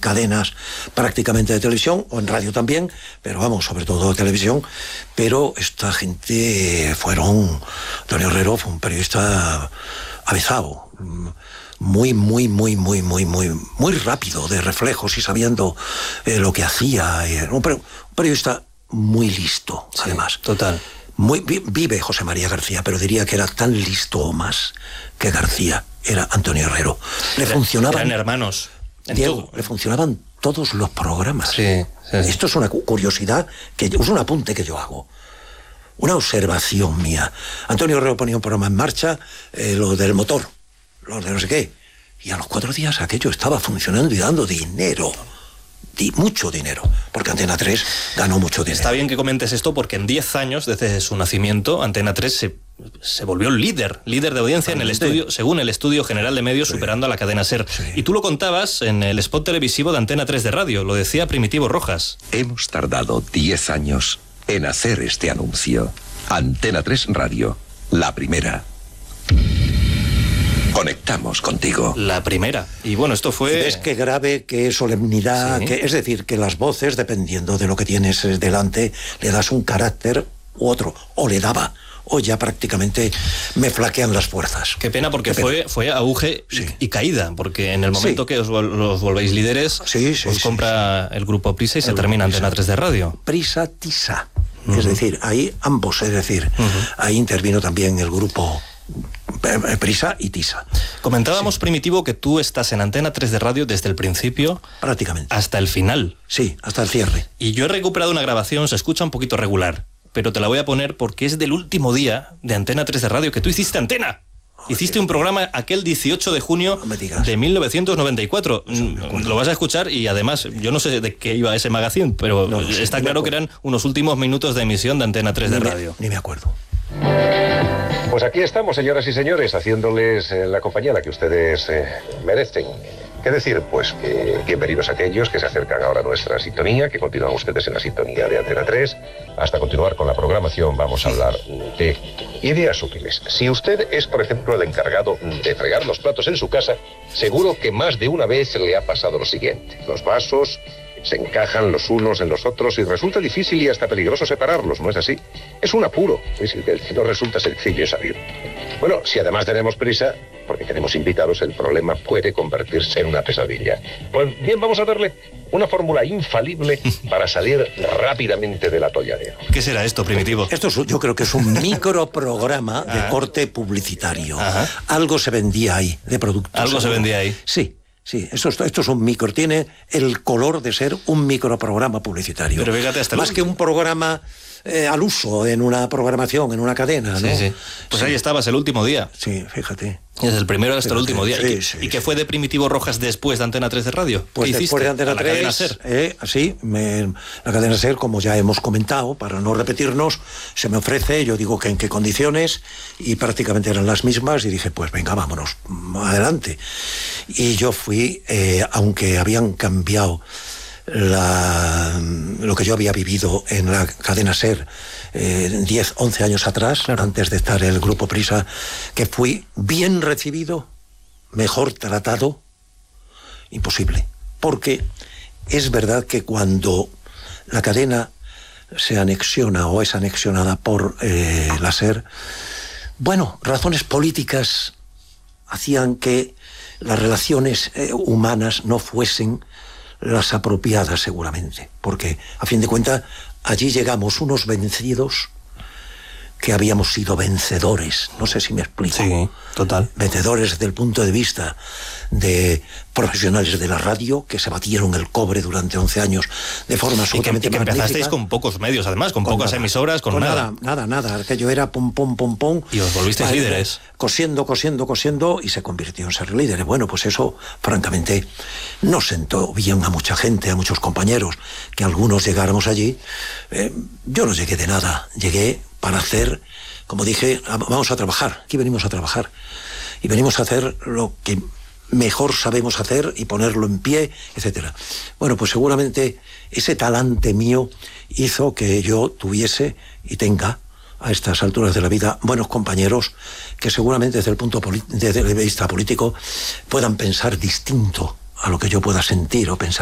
cadenas prácticamente de televisión, o en radio también, pero vamos, sobre todo de televisión. Pero esta gente Antonio Herrero fue un periodista avezado, muy rápido de reflejos y sabiendo lo que hacía. Un periodista muy listo, sí, además. Total. Vive José María García, pero diría que era tan listo o más que García era Antonio Herrero. Eran hermanos. Diego, le funcionaban todos los programas. Sí. Esto es una curiosidad, es un apunte que yo hago. Una observación mía. Antonio Herrero ponía un programa en marcha, lo del motor, lo de no sé qué. Y a los 4 días aquello estaba funcionando y dando dinero. Mucho dinero, porque Antena 3 ganó mucho dinero. Está bien que comentes esto porque en 10 años desde su nacimiento Antena 3 se volvió líder de audiencia en el estudio, según el Estudio General de Medios, sí, superando a la cadena SER. Sí. Y tú lo contabas en el spot televisivo de Antena 3 de radio, lo decía Primitivo Rojas. Hemos tardado 10 años en hacer este anuncio. Antena 3 Radio, la primera. Conectamos contigo. La primera. Y bueno, esto fue... ¿Ves qué grave, qué solemnidad? Sí. Es decir, que las voces, dependiendo de lo que tienes delante, le das un carácter u otro. O le daba. O ya prácticamente me flaquean las fuerzas. Qué pena, porque fue auge, sí, y caída. Porque en el momento, sí, que os volvéis líderes, sí, os compra el grupo Prisa y se termina Antena 3 de radio. Prisa Tisa. Es decir, ahí ambos, ahí intervino también el grupo Prisa y Tisa. Comentábamos, sí, Primitivo, que tú estás en Antena 3 de radio desde el principio prácticamente hasta el final. Sí, hasta el cierre. Y yo he recuperado una grabación, se escucha un poquito regular, pero te la voy a poner porque es del último día de Antena 3 de radio que tú hiciste antena. Hiciste un programa aquel 18 de junio de 1994. Lo vas a escuchar y además, yo no sé de qué iba ese magazine, pero no, está claro que eran unos últimos minutos de emisión de Antena 3 de radio. Ni me acuerdo. Pues aquí estamos, señoras y señores, haciéndoles la compañía a la que ustedes merecen. ¿Qué decir? Pues que bienvenidos a aquellos que se acercan ahora a nuestra sintonía, que continúan ustedes en la sintonía de Antena 3. Hasta continuar con la programación vamos a hablar de ideas útiles. Si usted es, por ejemplo, el encargado de fregar los platos en su casa, seguro que más de una vez le ha pasado lo siguiente. Los vasos se encajan los unos en los otros y resulta difícil y hasta peligroso separarlos, ¿no es así? Es un apuro, es el que no resulta sencillo salir. Bueno, si además tenemos prisa, porque tenemos invitados, el problema puede convertirse en una pesadilla. Pues bien, vamos a darle una fórmula infalible para salir rápidamente del atolladero. ¿Qué será esto, Primitivo? Esto yo creo que es un microprograma de corte publicitario. Ajá. Algo se vendía ahí, de productos. ¿Algo se vendía ahí? Sí. Sí, esto es un micro, tiene el color de ser un microprograma publicitario. Pero fíjate, hasta más que un programa al uso en una programación, en una cadena, ¿no? Sí, sí. Pues sí, ahí estabas el último día. Sí, fíjate. Desde el primero hasta el último día. Sí, ¿Y qué fue de Primitivo Rojas después de Antena 3 de radio? Pues después de Antena 3, la cadena SER, como ya hemos comentado, para no repetirnos, se me ofrece, yo digo que en qué condiciones, y prácticamente eran las mismas, y dije, pues venga, vámonos, adelante. Y yo fui, aunque habían cambiado lo que yo había vivido en la cadena SER 10, 11 años atrás, claro, antes de estar en el grupo Prisa, que fui bien recibido, mejor tratado, imposible. Porque es verdad que cuando la cadena se anexiona o es anexionada por la SER, bueno, razones políticas hacían que las relaciones humanas no fuesen las apropiadas seguramente, porque a fin de cuentas allí llegamos unos vencidos que habíamos sido vencedores, no sé si me explico. Sí, total. Vencedores desde el punto de vista de profesionales de la radio que se batieron el cobre durante 11 años de forma absolutamente magnífica. Y que empezasteis con pocos medios, además, con pocas emisoras, con nada. Nada, aquello era pum. Y os volvisteis líderes. Cosiendo, y se convirtió en ser líderes. Bueno, pues eso, francamente, no sentó bien a mucha gente, a muchos compañeros, que algunos llegáramos allí. Yo no llegué de nada, llegué para hacer, como dije, vamos a trabajar, aquí venimos a trabajar. Y venimos a hacer lo que mejor sabemos hacer y ponerlo en pie, etcétera. Bueno, pues seguramente ese talante mío hizo que yo tuviese y tenga a estas alturas de la vida buenos compañeros que seguramente desde el punto de vista político puedan pensar distinto a lo que yo pueda sentir o pensar